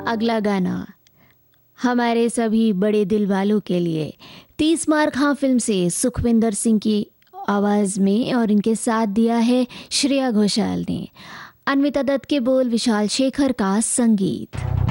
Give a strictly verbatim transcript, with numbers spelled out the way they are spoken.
अगला गाना हमारे सभी बड़े दिल वालों के लिए तीस मार खां फिल्म से सुखविंदर सिंह की आवाज़ में, और इनके साथ दिया है श्रेया घोषाल ने। अन्विता दत्त के बोल, विशाल शेखर का संगीत।